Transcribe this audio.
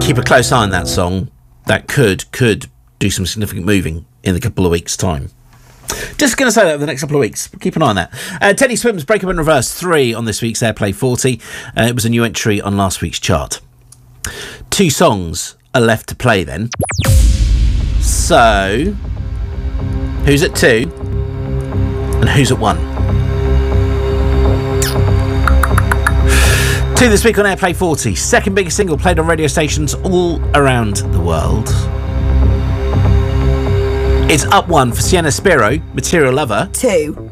keep a close eye on that song. That could do some significant moving in a couple of weeks' time. Just going to say that over the next couple of weeks. Keep an eye on that. Teddy Swims, Break Up in Reverse, 3 on this week's Airplay 40. It was a new entry on last week's chart. 2 songs are left to play then. So, who's at 2 and who's at 1? 2 this week on Airplay 40. Second biggest single played on radio stations all around the world. It's up 1 for Sienna Spiro, Material Lover. 2.